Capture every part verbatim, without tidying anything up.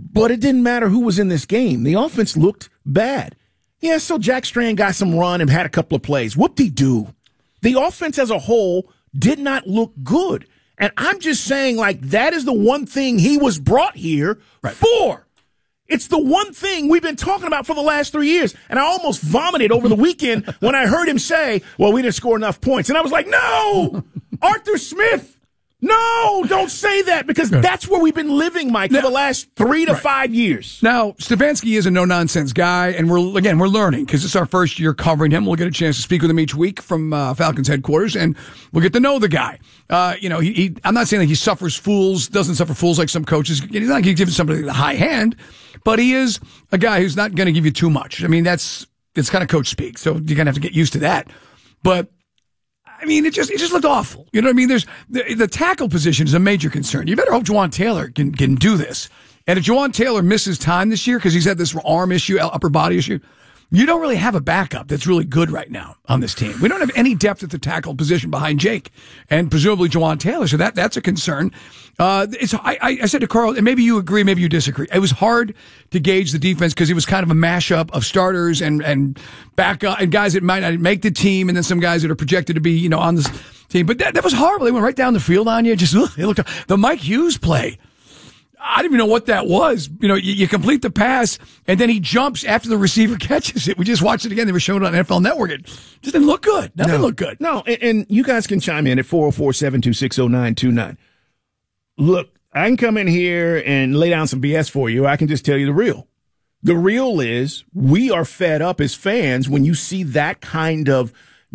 But it didn't matter who was in this game. The offense looked bad. Yeah, so Jack Strand got some run and had a couple of plays. Whoop-de-doo. The offense as a whole did not look good. And I'm just saying, like, that is the one thing he was brought here right. for. It's the one thing we've been talking about for the last three years. And I almost vomited over the weekend when I heard him say, well, we didn't score enough points. And I was like, no, Arthur Smith. No, don't say that, because that's where we've been living, Mike, for now, the last three to right. five years. Now, Stefanski is a no-nonsense guy, and we're again, we're learning, because it's our first year covering him. We'll get a chance to speak with him each week from uh, Falcons headquarters, and we'll get to know the guy. Uh, you know, he, he, I'm not saying that he suffers fools, doesn't suffer fools like some coaches. He's not giving somebody the high hand, but he is a guy who's not going to give you too much. I mean, that's it's kind of coach speak, so you're going to have to get used to that. But I mean, it just it just looked awful. You know what I mean? There's the, the tackle position is a major concern. You better hope Juwan Taylor can can do this. And if Juwan Taylor misses time this year because he's had this arm issue, upper body issue, you don't really have a backup that's really good right now on this team. We don't have any depth at the tackle position behind Jake and presumably Juwan Taylor. So that that's a concern. Uh, it's I, I said to Carl, and maybe you agree, maybe you disagree. It was hard to gauge the defense because it was kind of a mashup of starters and and backup and guys that might not make the team, and then some guys that are projected to be you know on this team. But that, that was horrible. They went right down the field on you. Just ugh, it looked the Mike Hughes play. I didn't even know what that was. You know, you, you complete the pass, and then he jumps after the receiver catches it. We just watched it again. They were showing it on N F L Network. It just didn't look good. Nothing no, looked good. No, and, and you guys can chime in at four oh four, seven two six, oh nine two nine. Look, I can come in here and lay down some B S for you. I can just tell you the real. The real is we are fed up as fans when you see that kind of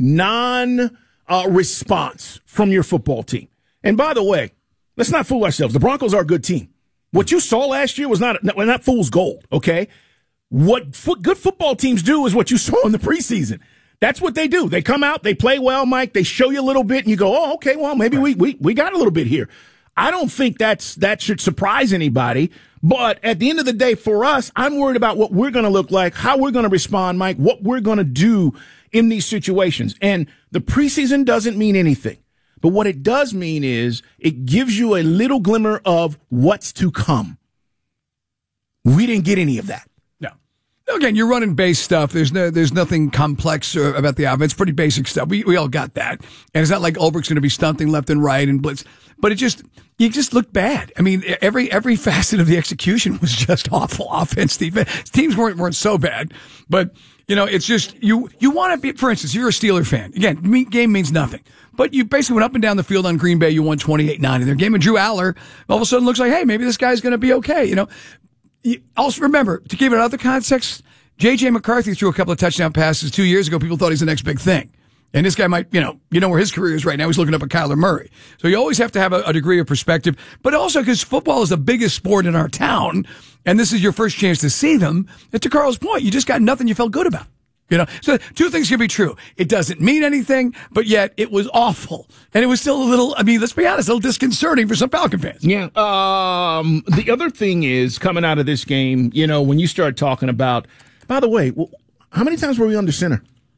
non-response uh, from your football team. And by the way, let's not fool ourselves. The Broncos are a good team. What you saw last year was not not fool's gold, okay? What fo- good football teams do is what you saw in the preseason. That's what they do. They come out, they play well, Mike. They show you a little bit, and you go, oh, okay, well, maybe we we we got a little bit here. I don't think that's that should surprise anybody. But at the end of the day, for us, I'm worried about what we're going to look like, how we're going to respond, Mike, what we're going to do in these situations. And the preseason doesn't mean anything. But what it does mean is it gives you a little glimmer of what's to come. We didn't get any of that. No. Again, you're running base stuff. There's no, there's nothing complex about the offense. Pretty basic stuff. We we all got that. And it's not like Ulbricht's going to be stunting left and right and blitz. But it just, you just looked bad. I mean, every every facet of the execution was just awful. Offense, defense. Teams weren't weren't so bad, but. You know, it's just, you, you want to be, for instance, you're a Steeler fan. Again, game means nothing. But you basically went up and down the field on Green Bay. You won twenty-eight nine in their game. And Drew Aller all of a sudden looks like, hey, maybe this guy's going to be okay. You know, you also remember, to give it other context, J J McCarthy threw a couple of touchdown passes two years ago. People thought he's the next big thing. And this guy might, you know, you know where his career is right now. He's looking up at Kyler Murray. So you always have to have a, a degree of perspective. But also because football is the biggest sport in our town, and this is your first chance to see them, and to Carl's point, you just got nothing you felt good about. You know, so two things can be true. It doesn't mean anything, but yet it was awful. And it was still a little, I mean, let's be honest, a little disconcerting for some Falcon fans. Yeah. Um, the other thing is, coming out of this game, you know, when you start talking about, by the way, how many times were we under center?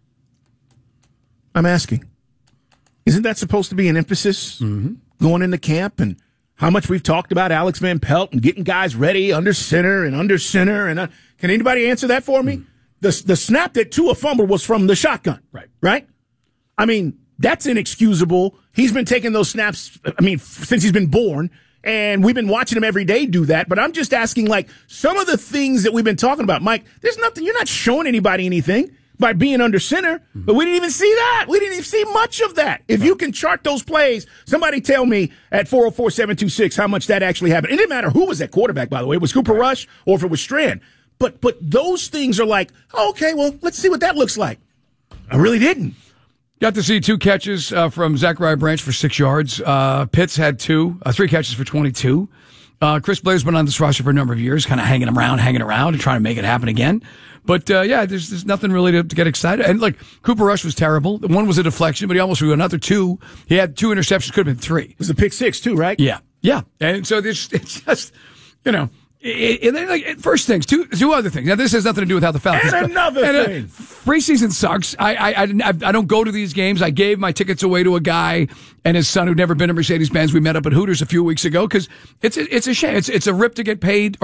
I'm asking. Isn't that supposed to be an emphasis mm-hmm. going into camp? And how much we've talked about Alex Van Pelt and getting guys ready under center and under center. And uh, can anybody answer that for me? Mm-hmm. The the snap that Tua fumbled was from the shotgun. Right. Right? I mean, that's inexcusable. He's been taking those snaps, I mean, since he's been born. And we've been watching him every day do that. But I'm just asking, like, some of the things that we've been talking about, Mike, there's nothing, you're not showing anybody anything by being under center, mm-hmm. but we didn't even see that. We didn't even see much of that. If right. you can chart those plays, somebody tell me at four oh four, seven two six how much that actually happened. It didn't matter who was at quarterback, by the way. It was Cooper right. Rush or if it was Strand. But but those things are like, oh, okay, well, let's see what that looks like. I really didn't. Got to see two catches uh, from Zachariah Branch for six yards. Uh, Pitts had two, uh, three catches for twenty-two. Uh, Chris Blair's been on this roster for a number of years, kind of hanging around, hanging around, and trying to make it happen again. But, uh, yeah, there's, there's nothing really to, to get excited. And, like, Cooper Rush was terrible. One was a deflection, but he almost threw another two. He had two interceptions, could have been three. It was a pick six, too, right? Yeah, yeah. And so there's, it's just, you know, it, it, it, like, first things, two two other things. Now, this has nothing to do with how the Falcons. And another and, uh, thing. Preseason sucks. I, I, I, I don't go to these games. I gave my tickets away to a guy and his son who'd never been to Mercedes-Benz. We met up at Hooters a few weeks ago because it's, it's a shame. It's, it's a rip to get paid